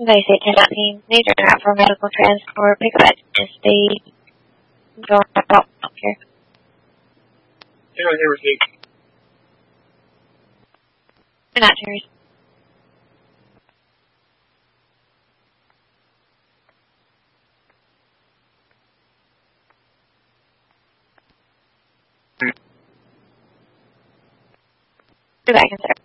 They say 10-15 major not for medical transport, pick up at state, go up here. Here, receipt. Not Terry. Go back and